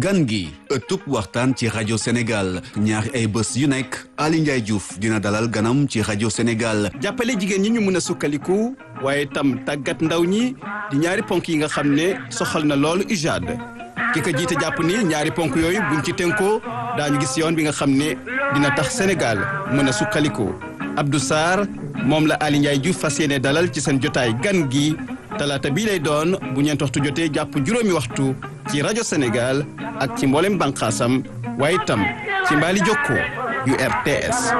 gan gi ëttub waxtaan ci rajo Sénégal ñaari ay bés yu nekk Ali Ndiaye Diouf dina dalal ganam ci rajo Sénégal. jàppale jigéen ñi ñu mën a sukkaliku waaye tam tàggat ndaw ñi di ñaari ponk yi nga xam ne soxal na loolu UJAD ki ko jiite jàpp ni ñaari ponk yooyu buñ ci tënkoo daañu gis yoon bi nga xam ne dina tax Sénégal mën a sukkaliku. Abdou Sarr moom la Ali Ndiaye Diouf fas yéene dalal ci seen jotaay gan gi talaata bii lay doon bu ñeent waxtu jotee jàpp juróomi waxtu ci rajo Sénégal ak ci mboolem bànqaasam waaye itam ci mbaali jokko yu RTS.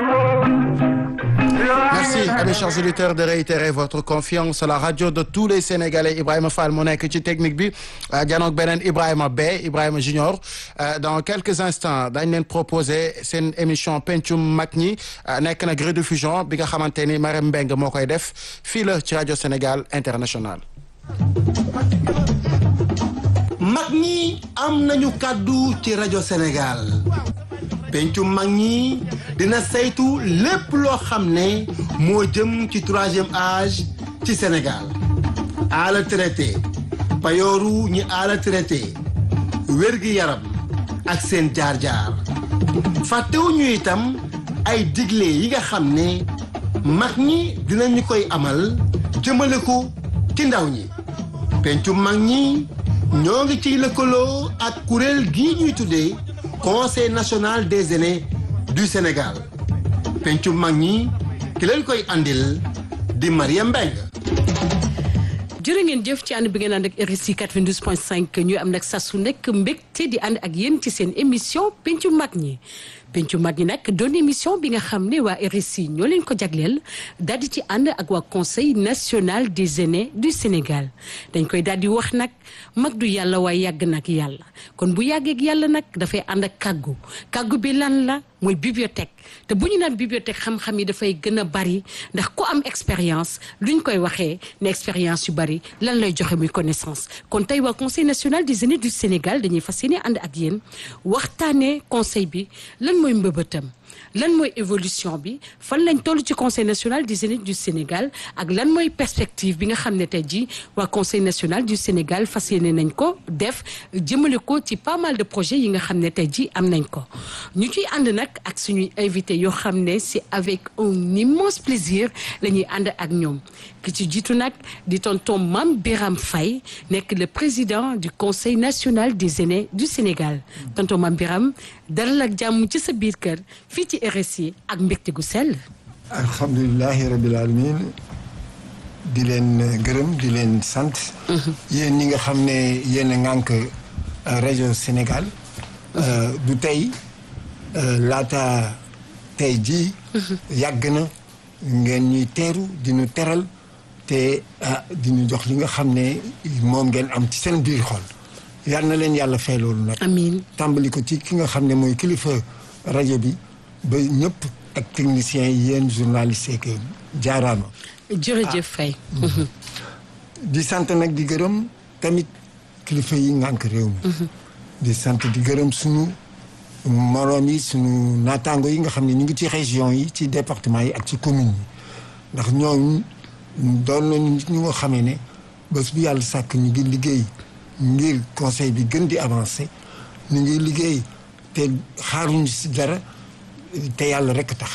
Merci, amis chers auditeurs, de réitérer votre confiance à la radio de tous les Sénégalais. Ibrahima Fall mu nekk ci technique bi janoog beneen Ibrahima Bey Ibrahima Junior dans quelques instants dañ leen proposer seen émission pencum mag ñi nekk nag rediffusion bi nga xamante ni Marème Mbengue moo koy def fii la ci rajo Sénégal International. mag ñi am nañu kàddu ci rajo Sénégal pencum mag ñi dina saytu lépp loo xam ne moo jëm ci troisième âge ci Sénégal ala traité payooru ñi ala traité wérgi yaram ak seen jaar-jaar fàttewuñu itam ay digle yi nga xam ne mag ñi dinañu koy amal jëmale ko ci ndaw ñi pencum mag ñi ñoo ngi ciy lëkkaloo ak kuréel gii ñuy tuddee Conseil national des aînés du Sénégal pencum mag ñi ki leen koy andil di Mariam Mbengue. jërë ngeen jëf ci ànd bi ngeen ànd ak RSI 92.5 ñuy am nag saa su nekk mbégte di ànd ak yéen ci seen émission pencu mag ñi. pencu mag ñi nag doon émission bi nga xam ne waa RSI ñoo leen ko jagleel daal di ci ànd ak waa Conseil national des aînés du Sénégal dañ koy daal di wax nag mag du yàlla waaye yàgg nag yàlla kon bu yàggee ak yàlla nag dafay ànd ak kàggu bi lan la mooy bibliothèque te bu ñu naan bibliothèque xam-xam yi dafay gën a bari ndax ku am expérience luñ koy waxee ne expérience yu bari lan lay joxe muy connaissance kon tey waa Conseil national des aînés du Sénégal dañuy fas yéene ànd ak yéen waxtaanee conseil bi lan mooy mbëbëtam lan mooy évolution bi fan lañ toll ci Conseil national des aînés du Sénégal ak lan mooy perspective bi nga xam ne tey jii waa Conseil national du Sénégal fas yéene nañ ko def jëmale ko ci pas mal de projets yi nga xam ne tey jii am nañ ko ñu ciy ànd nag ak suñuy invité yoo xam ne c'est avec un immense plaisir la ñuy ànd ak ñoom ki ci jiitu nag di tonton Mame Birame Faye nekk le président du Conseil national des aînés du Sénégal tonton Mame Birame dalal ak jàmm ci sa biir kër fii ci RSI ak mbégte gu sell. alhamdulilahi rabil alamin di leen gërëm di leen sant. yéen ñi nga xam ne yéen a ŋànk rajo Sénégal. du tey laata tey jii. yàgg na ngeen ñuy teeru di ñu teral te di ñu jox li nga xam ne moom ngeen am ci seen biir xol. yal na leen yàlla fay loolu nag. amiin tàmbali ko ci ki nga xam ne mooy kilifa rajo bi ba ñëpp ak techniciens yi yéen journalistes yeeg jaaraama. jërëjëf Faye. di sant nag di gërëm tamit kilifa yi ngànk réew mi. di sant di gërëm sunu moroom yi sunu naataango yi nga xam ne ñu ngi ci région yi ci département yi ak ci commune yi ndax ñooñu doon nañu nit ñu nga xamee ne bés bu yàlla sàkk ñu ngi liggéey. ngir conseil bi gën di avancer ñu ngi liggéey te xaaruñu si dara te yàlla rekk tax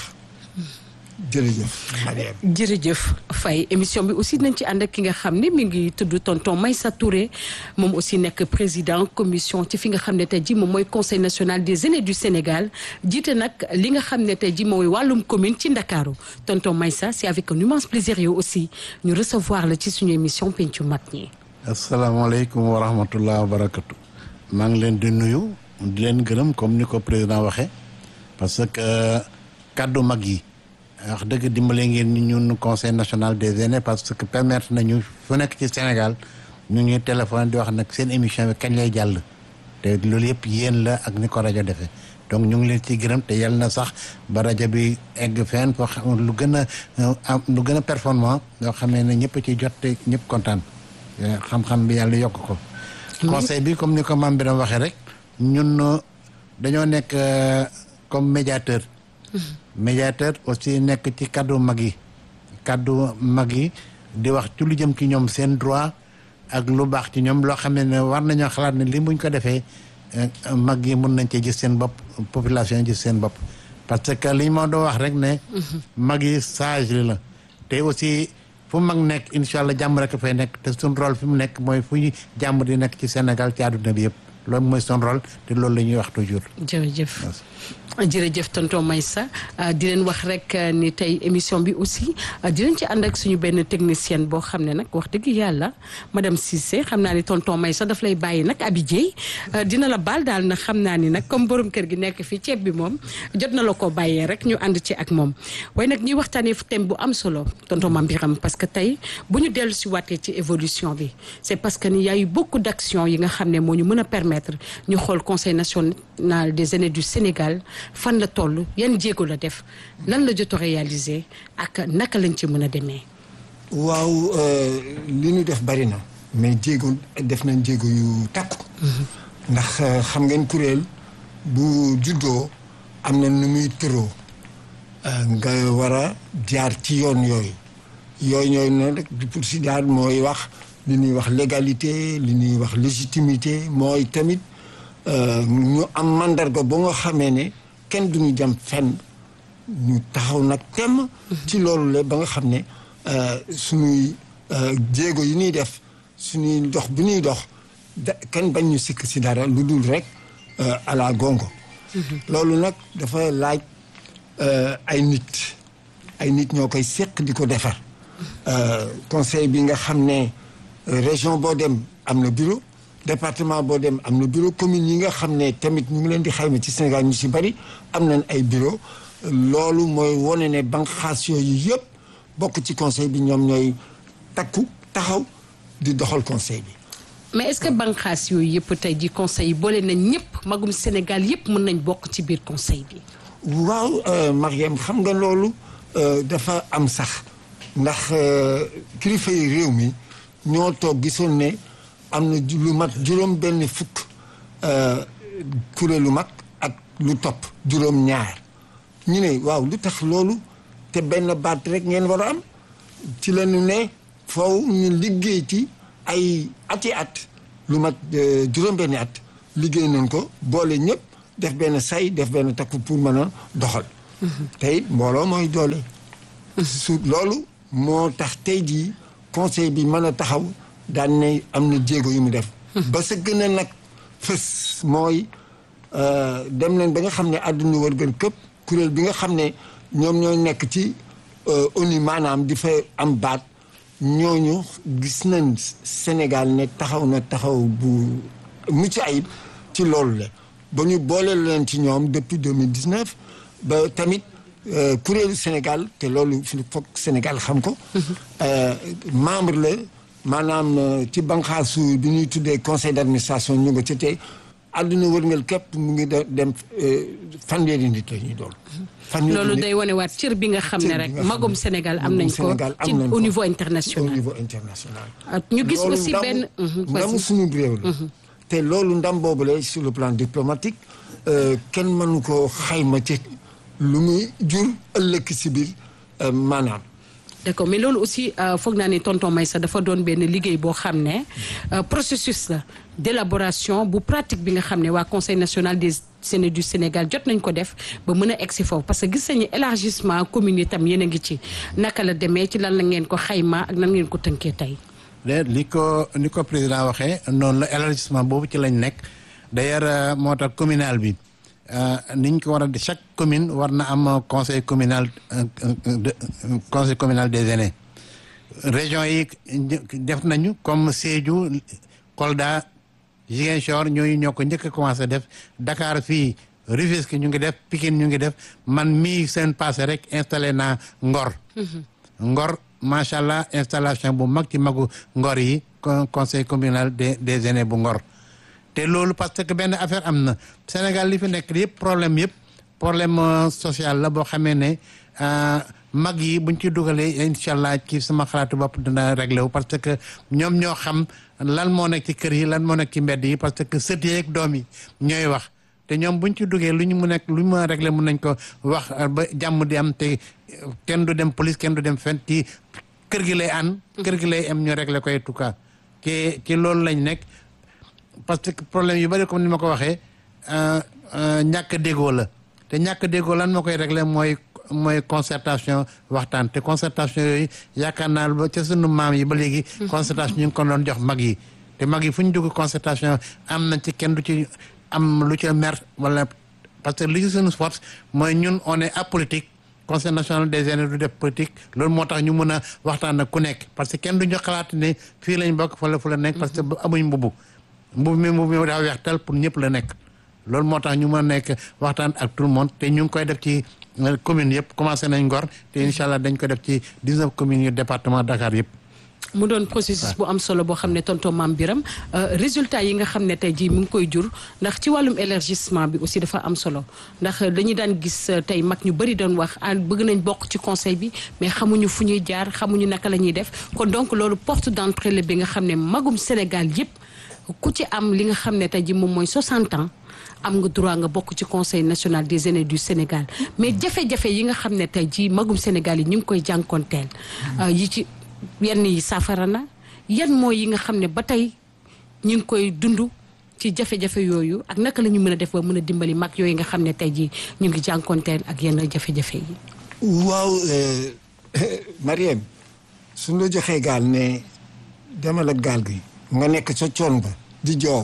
jërëjëf Mariam. jërëjëf Faye émission bi aussi nañ ci ànd ak ki nga xam ne mi ngi tudd tonton Maïssa Touré moom aussi nekk président commission ci fi nga xam ne tey ji moom mooy Conseil national des aînés du Sénégal jiite nag li nga xam ne tey ji mooy wàllum commune ci Ndakaaru tonton Maïssa c'est avec un immense plaisir yow aussi ñu recevoir la ci suñu émission pencu mag ñi. asalaamaaleykum wa rahmatullah wa barakatu maa ngi leen di nuyu di leen gërëm comme ni ko président waxee parce que kàddu mag yi wax dëgg dimbale ngeen ni ñun conseil national des aînés parce que permettre nañu fu nekk ci Sénégal ñu ñuy téléphone di wax nag seen émission bi kañ lay jàll te loolu yëpp yéen la ak ni ko rajo defee donc ñu ngi leen ciy gërëm te yàlla na sax ba rajo bi egg fenn foo xam lu gën a performant yoo xamee ne ñëpp ci jot te ñëpp kontaan xam-xam bi yàlla yokk ko. conseil bi comme ni ko Mame Birame waxee rek ñun dañoo nekk comme médiateur. médiateur aussi nekk ci kaddu mag yi di wax ci lu jëm ci ñoom seen droit ak lu baax ci ñoom loo xam ne war nañoo xalaat ne li buñ ko defee mag yi mun nañ cee gis seen bopp population gis seen bopp parce que li ma doon wax rek ne mag yi sage li la te aussi fu mag nekk incha allah jàmm rek fay nekk te suñ rôle fi mu nekk mooy fu jàmm di nekk ci Sénégal ci àdduna bi yëpp loolu mooy son rôle te loolu la ñuy wax toujours. jërëjëf jërëjëf tonton Maïssa di leen wax rek ni tey émission bi aussi di leen ci ànd ak suñu benn technicienne boo xam ne nag wax dëgg yàlla madame Cissé xam naa ni tonton Maïssa daf lay bàyyi nag Abidjey dina la baal daal nag xam naa ni nag comme borom kër gi nekk fii ceeb bi moom jot na la ko bàyyee rek ñu ànd ci ak moom waaye nag ñuy waxtaanee thème bu am solo tonton Mame Birame parce que tey bu ñu dellu si waatee ci évolution bi c'est parce que ni y a eu beaucoup d'actions yi nga xam ne moo ñu mën a permettre ñu xool conseil national des aînés du Sénégal fan la toll yan jéego la def lan la jot a réaliser ak naka lañ ci mën a demee. waaw li ñu def bari na mais jéego def nañ jéego yu takku. ndax xam ngeen kuréel bu juddoo am na nu muy tëroo nga war a jaar ci yoon yooyu na rek pour si jaar mooy wax li ñuy wax légalité li ñuy wax légitimité mooy tamit ñu am mandarga ba nga xamee ne kenn duñu jëm fenn ñu taxaw nag temm ci loolu la ba nga xam ne suñuy jéego yi ñuy def suñuy dox bi ñuy dox kenn bañ ñu sikk si dara lu dul rek à la gongo loolu nag dafa laaj ay nit ñoo koy séq di ko defar conseil bi nga xam ne région boo dem am na bureau département boo dem am na bureau commune yi nga xam ne tamit ñu ngi leen di xayma ci Sénégal ñu si bari am nañ ay bureau loolu mooy wone ne banqaas yooyu yëpp bokk ci conseil bi ñoom ñooy takku taxaw di doxal conseil bi. mais est-ce que banqaas yooyu yëpp tey ji conseil yi boole nañ ñëpp magum Sénégal yëpp mën nañ bokk ci biir conseil bi. waaw Mariam xam nga loolu dafa am sax ndax kilifa yi réew mi ñoo toog gisoon ne. am na lu mat juróom benn fukk kuréelu mag ak lu topp juróom ñaar ñu ne waaw lu tax loolu te benn baat rek ngeen war a am ci la ñu ne foofu ñu liggéey ci ay ati at lu mat juróom benn at liggéey nañ ko boole ñëpp def benn say def benn takku pour mën a doxal te it mbooloo mooy doole su loolu moo tax tey jii conseil bi mën a taxaw daan ne am na jéego yu mu def ba sa gën a nag fës mooy dem nañ ba nga xam ne àdduna wër gën këpp kuréel bi nga xam ne ñoom ñooy nekk ci ONU maanaam di fa am baat ñooñu gis nañ Sénégal ne taxaw na taxaw bu mucc ayib ci loolu la ba ñu boole leen ci ñoom depuis 2019 ba tamit kuréelu Sénégal te loolu foog Sénégal xam ko membre la maanaam ci banqaasu bi ñuy tuddee conseil d'administration ñu nga ci tey àdduna wërngal képp mu ngi dem fanweeri nit la ñuy doon. loolu day wanewaat cër bi nga xam ne rek magum Sénégal am nañ ko ci au niveau international. au niveau international. ñu gis aussi benn ndamu suñu réew la. te loolu ndam boobu la sur le plan diplomatique kenn mënu ko xayma ci lu muy jur ëllëg si biir maanaam. d'accord mais loolu aussi foog naa ni tonton Maïssa dafa doon benn liggéey boo xam ne processus la d'élaboration bu pratique bi nga xam ne waa conseil national des aînés du Sénégal jot nañ ko def ba mën a egsi foofu parce que gis nañu élargissement commune yi tam yéen a ngi ci naka la demee ci lan la ngeen ko xayma ak nan ngeen ko tënkee tey. ni ko président waxee noonu la élargissement boobu ci lañ nekk d'ailleurs moo tax communal bi niñ ko war a chaque commune war na am conseil communal des aînés région yi def nañu comme Sédhiou Kolda Ziguinchor ñoo ko njëkk a commencé def Dakar fii Rufisque ñu ngi def Pikine ñu ngi def man mii seen passé rek installé naa Ngor Ngor macha allah installation bu mag ci magu Ngor yi conseil communal des aînés bu Ngor te loolu parce que benn affaire am na Sénégal li fi nekk yëpp problème social la boo xamee ne mag yi buñ ci dugalee incha allah ci sama xalaatu bopp dina réglé wu parce que ñoom ñoo xam lan moo nekk ci kër yi lan moo nekk ci mbedd yi parce que sët yi ak doom yi ñooy wax te ñoom buñ ci duggee lu ñu mën a réglé mun nañ ko wax ba jàmm di am te kenn du dem police kenn du dem fenn ci kër gi lay kër gi lay am ñu réglé ko en tout cas ci loolu lañ nekk parce que problème yu bari comme ni ma ko waxee ñàkk déggoo la te ñàkk déggoo lan moo koy régler mooy concertation waxtaan te concertation yooyu yaakaar naa ba ca sunu maam yi ba léegi concertation ñu ngi ko doon jox mag yi te mag yi fu ñu dugg concertation am na ci kenn du ci am lu ci mer wala parce que li ci suñu force mooy ñun on est apolitique conseil national des aînés du def politique loolu moo tax ñu mën a waxtaan ak ku nekk parce que kenn du ñu xalaat ne fii lañ bokk fa la nekk parce que amuñ mbubu mi daa weex tal pour ñëpp la nekk loolu moo tax ñu mën a nekk waxtaan ak tout le monde te ñu ngi koy def ci communes yëpp commencé nañ Ngor te incha allah dañ ko def ci 19 communes yu département Dakar yëpp. mu doon processus bu am solo boo xam ne tonton Mame Birame résultat yi nga xam ne tey jii mu ngi koy jur ndax ci wàllum élargissement bi aussi dafa am solo ndax dañuy daan gis tey mag ñu bëri doon wax bëgg nañ bokk ci conseil bi mais xamuñu fu ñuy jaar xamuñu naka la ñuy def kon donc loolu porte d'entrée la bi nga xam ne magum Sénégal yëpp ku ci am li nga xam ne tey jii moom mooy 60 ans am nga droit nga bokk ci conseil national des aînés du Sénégal mais jafe-jafe yi nga xam ne tey jii magum Sénégal yi ñu ngi koy jànkoonteel yi ci yenn yi saafara na yan mooy yi nga xam ne ba tey ñu ngi koy dund ci jafe-jafe yooyu ak naka la ñu mën a def ba mën a dimbali mag yooyu nga xam ne tey jii ñu ngi jànkoonteel ak yenn jafe-jafe yi. waaw Mariam suñ la joxee gaal ne demal ak gaal gi nga nekk sa coon ba di joow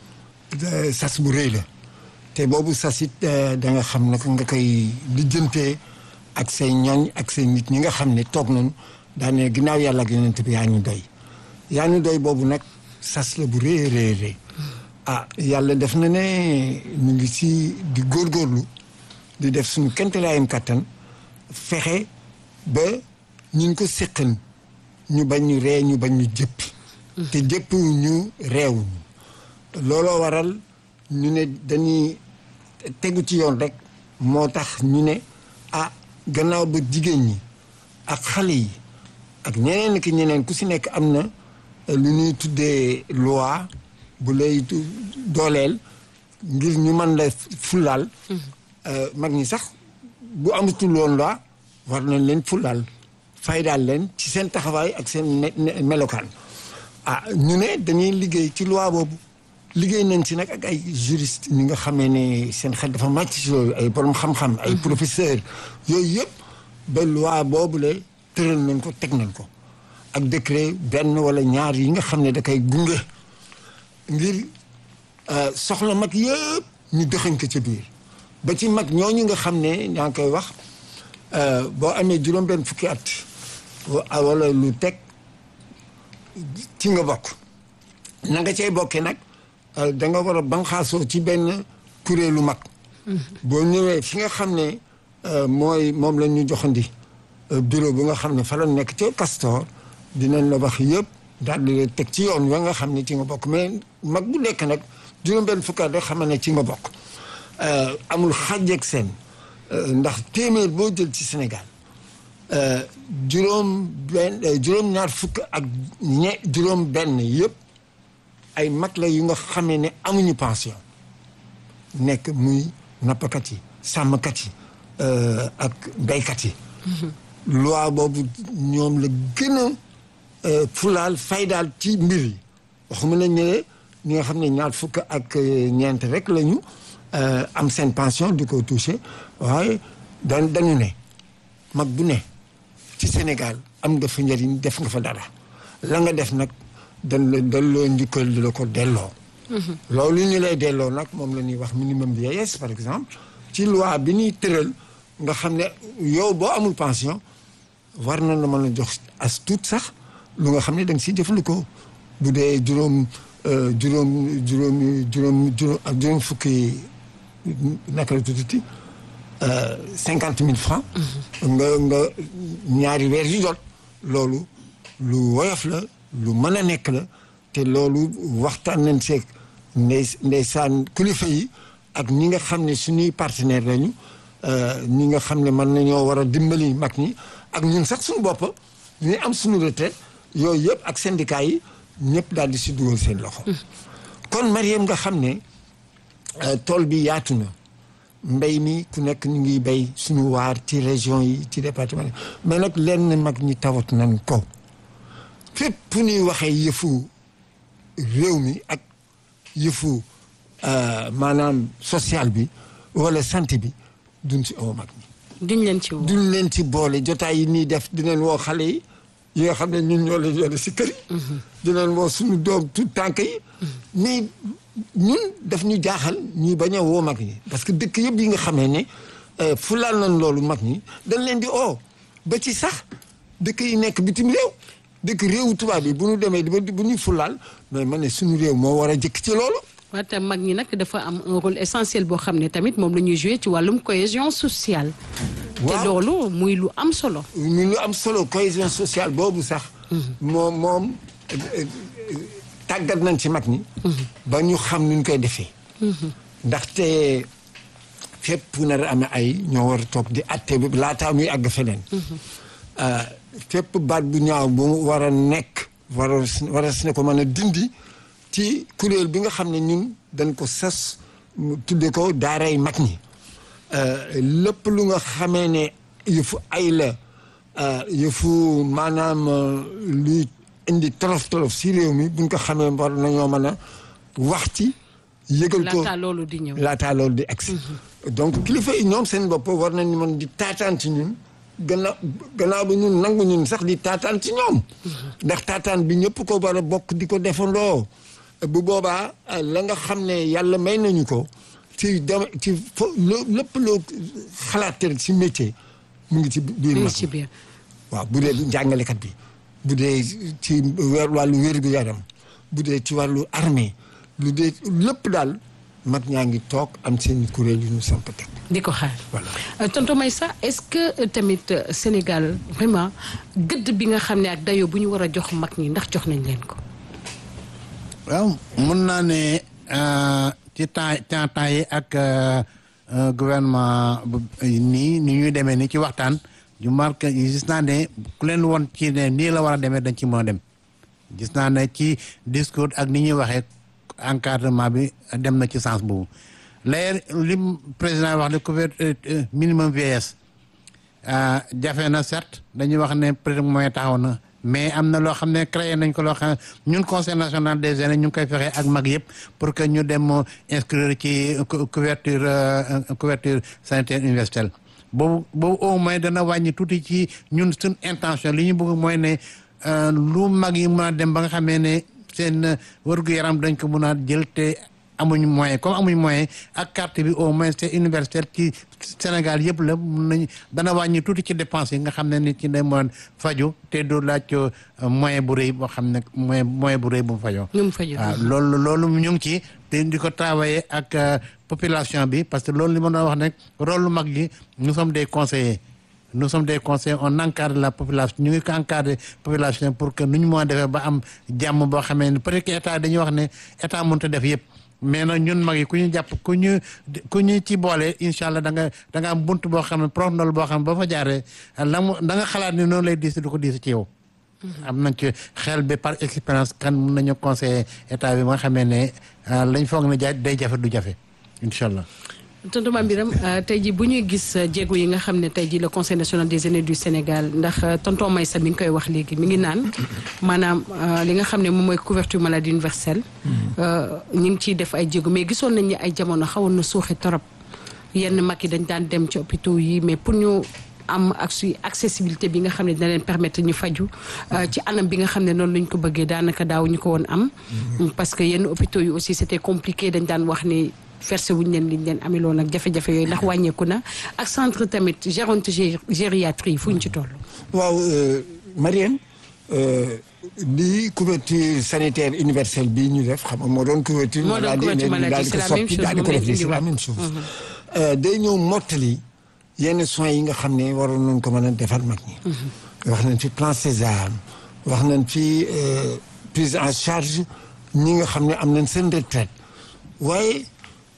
sas bu rëy la te boobu sas it da nga xam naka nga koy lijjantee ak say ñooñ ak say nit ñi nga xam ne toog nañu daane ginnaaw yàlla ak yonent bi yaa ñu doy boobu nag sas la bu rëy yàlla def na ne ñu ngi ci di góorgóorlu di def suñu kentelaayam kattan fexe ba ñu ko séqan ñu bañ ñu ree ñu bañ ñu jëppi te jëpp ñu reewuñu looloo waral ñu ne dañuy tegu ci yoon rek moo tax ñu ne gannaaw ba jigéen ñi ak xale yi ak ñeneen ki ñeneen ku si nekk am na lu ñuy tuddee loi bu lay dooleel ngir ñu mën la fullaal mag ñi sax bu amatul woon loi war nañ leen fullaal faydaal leen ci seen taxawaay ak seen melokaan ñu ne dañuy liggéey ci loi boobu liggéey nañ ci nag ak ay juriste ñi nga xamee ne seen xel dafa màcc ci loolu ay borom xam-xam ay professeur yooyu yëpp ba loi boobu le tëral nañ ko teg nañ ko ak décret benn wala ñaar yi nga xam ne da koy gunge ngir soxla mag yëpp ñu dëxañ ko ca biir ba ci mag ñooñu nga xam ne ñaa ngi koy wax boo amee juróom-benn fukki at wala lu teg ci nga bokk na nga cay bokkee nag da nga war a banxaasoo ci benn kuréelu mag boo ñëwee fi nga xam ne moom la ñu joxandi bureau bi nga xam ne fa la nekk ca Castor dinañ la wax yëpp daal di la teg ci yoon wa nga xam ne ci nga bokk mais mag bu nekk nag juróom-benn fukki at rek xam ne ci nga bokk amul xàjjeeg seen ndax téeméer boo jël ci Sénégal juróom-ñaar fukk ak juróom-benn yëpp ay mag la yu nga xamee ne amuñu pension nekk muy nappkat yi sàmmkat yi ak béykat yi. loi boobu ñoom la gën a fulaal faydaal ci mbir yi waxuma nañ ne ñi nga xam ne ñaar fukk ak ñeent rek la ñu am seen pension di ko touché waaye dañu ne mag bu ne ci Sénégal am nga fa njëriñ def nga fa dara la nga def nag dañ la delloo njukkal di la ko delloo. loolu ñu lay delloo nag moom la ñuy wax minimum vieillesse par exemple ci loi bi ñuy tëral nga xam ne yow boo amul pension war na la mën a jox as tuut sax lu nga xam ne da nga siy jëfandikoo bu dee juróom fukki naka la tuuti 50 000 francs. nga ñaari weer yu jot loolu lu woyof la lu mën a nekk la te loolu waxtaan nañ seeg ndeysaan kilifa yi ak ñi nga xam ne suñuy partenaire lañu ñi nga xam ne mën nañoo war a dimbali mag ñi ak ñun sax suñu bopp ñu am suñu retraite yooyu yëpp ak syndicat yi ñëpp daal di si dugal seen loxo. kon Mariam nga xam ne tool bi yaatu na mbéy mi ku nekk ñu ngi béy suñu waar ci région yi ci département yi mais nag lenn mag ñi tawat nañ ko fépp fu ñuy waxee yëfu réew mi ak yëfu maanaam social bi wala santé bi duñ ci oo mag ñi. duñ leen ci woo. duñ leen ci boole jotaay yi nii def dinañ woo xale yi nga xam ne ñun ñoo leen yore si kër yi. dinañ woo suñu doom tout tànk yi. mais ñun daf ñu jaaxal ñuy bañ a woo mag ñi parce que dëkk yëpp yi nga xamee ne fulaal nañ loolu mag ñi dañ leen di oo ba ci sax dëkk yi nekk bitim réew dëkk réewu tubaab yi bu ñu demee bu ñuy fulaal mais ma ne suñu réew moo war a jëkk ci loolu. waaw te mag ñi nag dafa am un rôle essentiel boo xam ne tamit moom la ñuy joué ci wàllum cohésion sociale. waaw te loolu muy lu am solo. muy lu am solo cohésion sociale boobu sax. moom tàggat nañ ci mag ñi. ba ñu xam nuñ koy defee. ndaxte fépp fu nar a amee ay ñoo war a toog di atte bi laataa muy àgg feneen. fépp baat bu ñaaw bu war a nekk war a si ne ko mën a dindi. ci kuréel bi nga xam ne ñun dañ ko sas tudde ko daaray mag ñi lépp lu nga xamee ne yëfu ay la yëfu maanaam luy indi tolof si réew mi buñ ko xamee war nañoo mën a wax ci yëgal ko laataa loolu di ñëw laataa loolu di agsi donc kilifa yi ñoom seen bopp war nañu mën di taataan ci ñun gannaaw bi ñun nangu ñun sax di taataan ci ñoom ndax taataan bi ñëpp ko war a bokk di ko defandoo bu boobaa la nga xam ne yàlla may nañu ko ci lépp loo xalaat rek ci métier mu ngi ci biir mag ñi waaw bu dee jàngalekat bi bu dee ci wàllu wér-gu-yaram bu dee ci wàllu armée lu dee lépp daal mag ñaa ngi toog am seen kuréel yu ñu samp teg di ko xaar. voilà tonton Meissa est-ce que tamit Sénégal vraiment gëdd bi nga xam ne ak dayoo bu ñu war a jox mag ñi ndax jox nañ leen ko. waaw mën naa ne ci temps yi ak gouvernement nii ni ñuy demee ni ci waxtaan ju marqué gis naa ne ku leen woon ci ne nii la war a demee dañ ci mën a dem gis naa ne ci discours ak ni ñuy waxee encadrement bi dem na ci sens boobu léegi li président wax ne couverture minimum vieillesse jafe na certes dañuy wax ne peut-être moyen taxaw na mais am na loo xam ne créé nañ ko loo xam ne ñun conseil national des aînés ñu ngi koy fexe ak mag yëpp pour que ñu dem inscrire ci couverture sanitaire universelle boobu au moins dana wàññi tuuti ci ñun suñ intention li ñu bëgg mooy ne lu mag yi mën a dem ba nga xamee ne seen wërgu-yaram dañ ko mën a jël te amuñ moyen comme amuñ moyen ak carte bi au moins c'est universel ci Sénégal yëpp la mun nañ dana wàññi tuuti ci dépense yi nga xam ne nit ci day mën faju te du laaj moyen bu rëy boo xam ne moyen bu rëy bu mu fajoo waaw loolu ñu ngi ci te di ko travailler ak population bi parce que loolu li ma doon wax nag rôle lu mag gi nous sommes des conseillers on encadre la population ñu ngi ko encadrer population pour que nu ñu mën a defee ba am jàmm boo xamee ne peut-être que état dañuy wax ne état mënut a def yëpp mais nag ñun mag yi ku ñu jàpp ku ñu ci boole incha allah da nga am bunt boo xam ne prox ndol boo xam ne ba fa jaaree da nga xalaat ni noonu lay diis du ko diis ci yow. am nañ ci xel bi par expérience kan mun nañu conseiller état bi nga xamee ne lañ foog ne day jafe du jafe incha allah. tonton Mame Birame tey jii bu ñuy gis jéego yi nga xam ne tey jii le conseil national des aînés du Sénégal ndax tonton Meissa mi ngi koy wax léegi mi ngi naan maanaam li nga xam ne moom mooy couverture maladie universelle. ñu ngi ciy def ay jéego mais gisoon nañ ni ay jamono xawoon na suuxi torop yenn mag yi dañ daan dem ci hôpitaux yi mais pour ñu am accessibilité bi nga xam ne dina leen permettre ñu faju ci anam bi nga xam ne noonu lañ ko bëggee daanaka daaw ñu ko woon am. parce que yenn hôpitaux yi aussi c'était compliqué dañ daan wax ni. versé wuñ leen liñ leen ameloon ak jafe-jafe yooyu ndax wàññeeku na ak centre tamit gériatrie fu ñu ci toll. waaw Marième lii couverture sanitaire universelle bii ñu def xam nga moo doon couverture. moo doon couverture maladie c'est la même chose daal di ko def c'est la même chose. day ñëw mottali yenn soins yi nga xam ne waroon nañ ko mën a defal mag ñi. wax nañ fi plan Sésame wax nañ fi prise en charge ñi nga xam ne am nañ seen retraite waaye.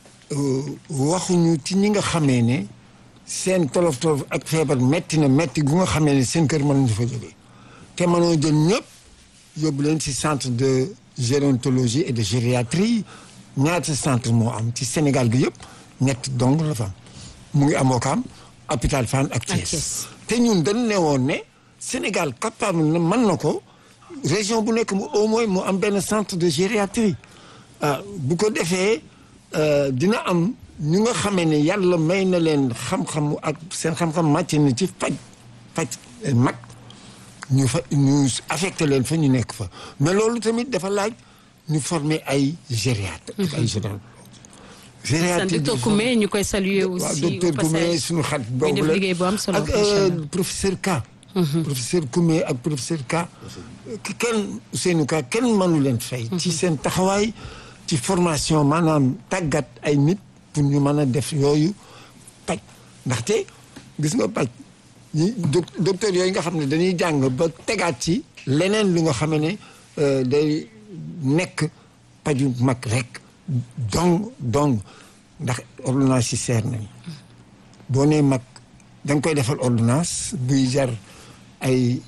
waxuñu ci ñi nga xamee ne seen tolof-tolof ak feebar metti na metti gu nga xamee ne seen kër mënuñu fa jógee te mënoo jël ñëpp yóbbu leen ci centre de gérontologie et de gériatrie ñaata centre moo am ci Sénégal gi yëpp ñett dong la fa am mu ngi am Ouakam hôpital Fann ak Thiès te ñun dañ ne woon ne Sénégal capable na mën na ko région bu nekk mu au moins mu am benn centre de gériatrie bu ko defee dina am ñu nga xamee ne yàlla may na leen xam-xam ak seen xam-xam màcc na ci faj mag ñu affecté leen fa ñu nekk fa mais loolu tamit dafa laaj ñu former ay gériatre ak ay gériatre docteur Koumé ñu koy saluer aussi. waaw docteur Koumé suñu xarit boobu la liggéey bu am solo ak professeur Ka. professeur Koumé ak professeur Ka. Ousseynou Ka kenn mënu leen fay. ci seen taxawaay ci formation maanaam tàggat ay nit pour ñu mën a def yooyu paj ndaxte gis nga paj ñi docteur yooyu nga xam ne dañuy jàng ba tegaat ci leneen lu nga xam ne day nekk paju mag rek donc ndax ordonnance yi seer nañ boo nee mag da nga koy defal ordonnance buy jar ay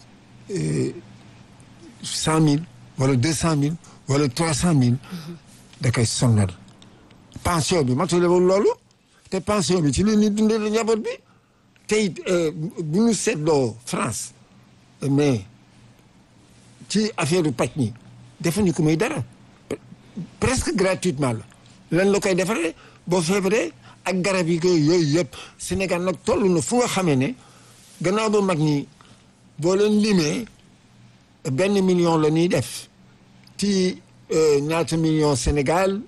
100 000 wala 200 000 wala 300 000 da koy sonnal pension bi matulewul loolu te pension bi ci li ñuy dundee la njaboot bi tey bu ñu seetloo France mais ci affaire u paj ñi defuñu ko muy dara presque gratuitement la lan la koy defaree boo feebaree ak garab yi ko yooyu yëpp Sénégal nag toll na fu nga xamee ne gannaaw ba mag ñi boo leen limee 1 million la ñuy def ci ñaata million Sénégal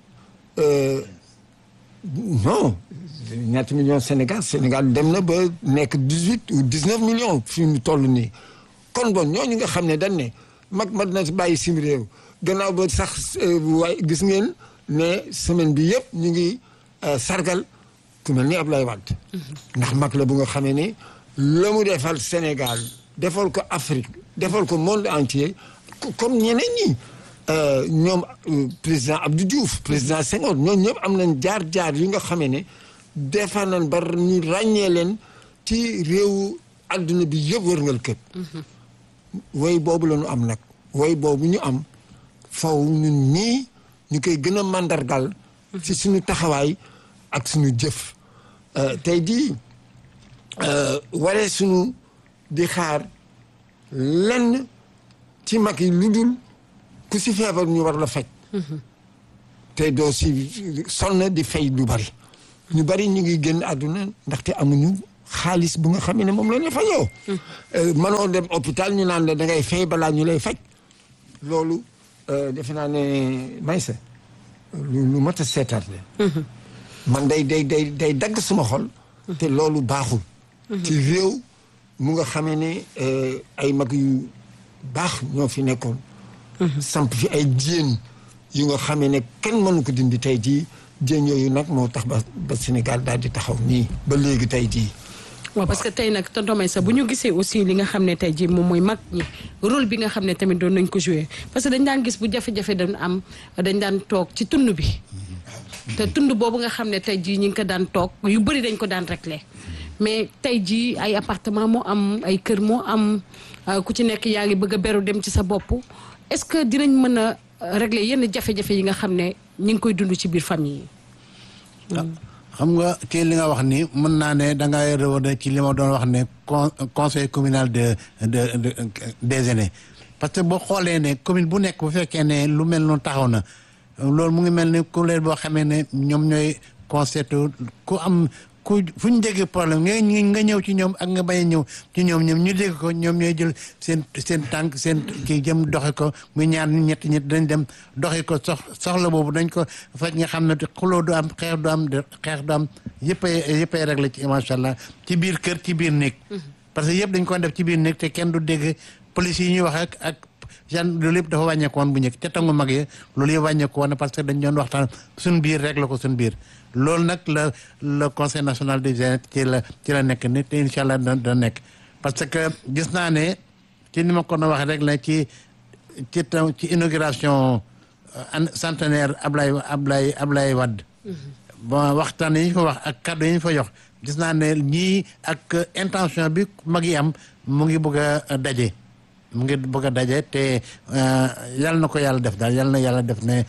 non ñaata million Sénégal dem na ba nekk 18 ou 19 millions fi mu toll nii kon bon ñooñu nga xam ne dañ ne mag na bàyyi sim réew gannaaw ba sax waaye gis ngeen ne semaine bi yëpp ñu ngi sargal ku mel ni Ablaye Wade ndax mag la bu nga xamee ne la mu defal Sénégal defal ko Afrique defal ko monde entier comme ñeneen ñi ñoom président Abdou Diouf président Senghor ñoom ñëpp am nañ jaar-jaar yu nga xamee ne defar nañ ba ñu ràññee leen ci réewu adduna bi yëpp wërngal këpp woy boobu la ñu am nag woy boobu ñu am faw ñun ñii ñu koy gën a màndargal ci suñu taxawaay ak suñu jëf tey jii waree suñu di xaar lenn ci mag yi lu dul ku si feebar ñu war la faj te doo si sonn di fay lu bari ñu bari ñu ngi génn àdduna ndaxte amuñu xaalis bu nga xam ne moom la ñu fajoo mënoo dem hôpital ñu naan la da ngay fay balaa ñu lay faj loolu defe naa ne Maysa lu mat a seetaat la man day dagg suma xol te loolu baaxul ci réew mu nga xamee ne ay mag yu baax ñoo fi nekkoon samp fi ay jéen yu nga xamee ne kenn mënu ko dindi tey jii jéen yooyu nag moo tax ba Sénégal daal di taxaw nii ba léegi tey jii waaw parce que tey nag tonton Meissa bu ñu gisee aussi li nga xam ne tey jii moom mooy mag ñi rôle bi nga xam ne tamit doon nañ ko joué parce que dañ daan gis bu jafe-jafe dañ am dañ daan toog ci tund bi te tund boobu nga xam ne tey jii ñi ngi ko daan toog yu bëri dañ ko daan réglé mais tey jii ay appartement moo am ay kër moo am ku ci nekk yaa ngi bëgg a beru dem ci sa bopp est-ce que dinañ mën a régler yenn jafe-jafe yi nga xam ne ñi ngi koy dund ci biir famille yi. xam nga ci li nga wax ni mën naa ne da ngay revenir ci li ma doon wax ne conseil communal des aînés parce que boo xoolee ne commune bu nekk bu fekkee ne lu mel noonu taxaw na loolu mu ngi mel ni kuréel boo xamee ne ñoom ñooy concerté ku am ku fu ñu déggee problème nga ñëw ci ñoom ak nga bañ a ñëw ci ñoom ñu dégg ko ñoom ñooy jël seen tànk seen kii jëm doxi ko muy ñaar ñetti dañ dem doxi ko soxla boobu dañ ko faj nga xam ne xuloo du am xeex du am yëppay réglé ci macha allah ci biir kër ci biir néeg parce que yëpp dañ ko def ci biir néeg te kenn du dégg police yi ñuy wax ak loolu yëpp dafa wàññeekoon bu njëkk ca tangu mag yi loolu yëpp wàññeekoon parce que dañ doon waxtaan suñ biir réglé ko suñ biir loolu nag le conseil national des aînés ci la nekk ni te incha allah da nekk parce que gis naa ne ci ni ma ko doon waxee rek la ci inauguration centenaire Ablaye Wade bon waxtaan yi ñu fa wax ak kàddu yi ñu fa jox gis naa ne ñii ak intention bi mag yi am mu ngi bëgg a daje mu ngi bëgg a daje te yal na ko yàlla def daal yal na yàlla def ne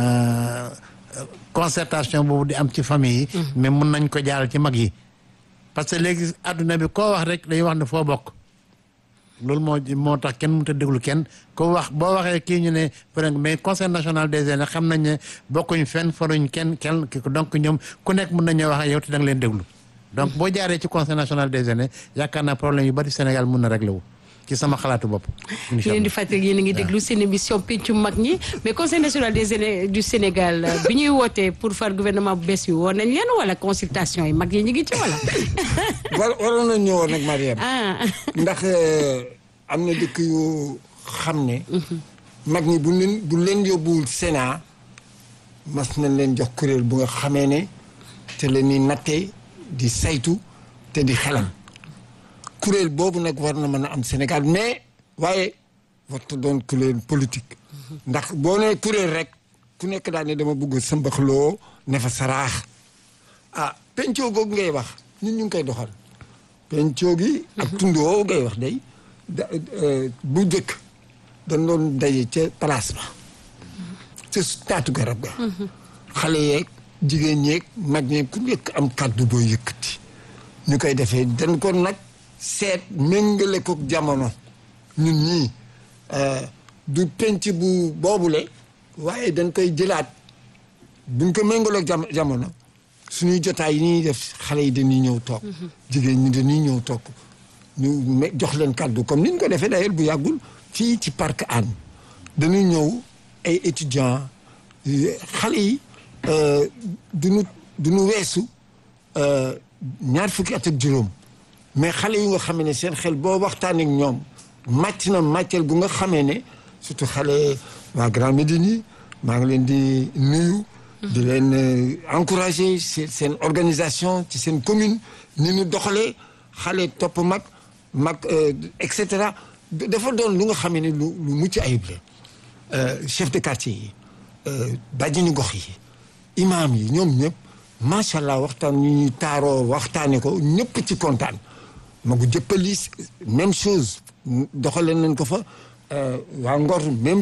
concertation boobu di am ci famille yi mais mun nañ ko jaaral ci mag yi parce que léegi adduna bi koo wax rek dañuy wax ne foo bokk loolu moo tax kenn mënut a déglu kenn ko wax boo waxee kii ñu ne mais conseil national des aînés xam nañ ne bokkuñ fenn faruñ kenn donc ñoom ku nekk mën nañoo wax ak yow te da nga leen déglu donc boo jaaree ci conseil national des aînés yaakaar naa problème yu bari Sénégal mën na réglé wu ci sama xalaatu bopp. ñu leen di fàttali yéen a ngi déglu seen émission pencum mag ñi mais conseil national des aînés du Sénégal bi ñuy wootee pour far gouvernement bu bees yi woo nañ leen wala consultation yi mag yi ñu ngi ci wala. waroon na ñëwoon nag Mariam. ndax am na dëkk yu xam ne. mag ñi bu leen yóbbuwul Sénat mas nañ leen jox kuréel bu nga xamee ne te la ñuy nattee di saytu te di xelam. kuréel boobu nag war na mën a am Sénégal mais waaye warta doon kuréel politique ndax boo nee kuréel rek ku nekk daal ne dama bëgg sa mbaxloo ne fa saraax pencoo googu ngay wax ñun ñu ngi koy doxal pencoo gi ak tundoo ngay wax day bu jëkk dañ doon daje ca place ba ca taatu garab ga xale yeeg jigéen ñeeg mag ñeeg ku nekk am kàddu booy yëkkati ñu koy defee dañ ko nag seet méngale ko jamono ñun ñii du penc bu boobule waaye dañ koy jëlaat buñ ko méngale ak jamono suñuy jotaay yi ñuy def xale yi dañuy ñëw toog jigéen ñi dañuy ñëw toog ñu jox leen kàddu comme ni ñu ko defee d'ailleurs bu yàggul fii ci parc Hann dañuy ñëw ay étudiants xale yi duñu weesu ñaar fukki at ak juróom mais xale yu nga xamee ne seen xel boo waxtaanee ak ñoom màcc na màcceel gu nga xamee ne surtout xale waa Grand Médine yi maa ngi leen di nuyu. di leen encourager seen organisation ci seen commune ni ñu doxalee xale topp mag et cetera dafa doon lu nga xamee ne lu mucc ayib la chef de quartier yi bàjjenu gox yi imam yi ñoom ñëpp macha allah waxtaan ñu ñuy taaroo waxtaane ko ñëpp ci kontaan. magu jëppali même chose doxaleen nañ ko fa waa Ngor même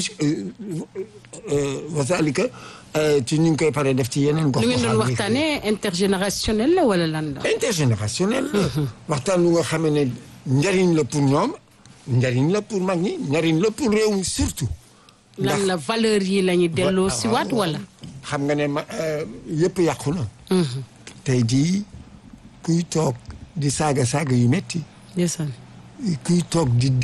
wasalika ci ñu ngi koy paree def ci yeneen gox. lu ngeen doon waxtaanee intergénérationnel la wala lan la. intergénérationnel la. waxtaan lu nga xam ne njariñ la pour ñoom njariñ la pour mag ñi njariñ la pour réew mi surtout. lan la valeur yi la ñu delloo si waat wala. xam nga ne yëpp yàqu na. tey jii kuy toog di saaga yu metti kuy toog di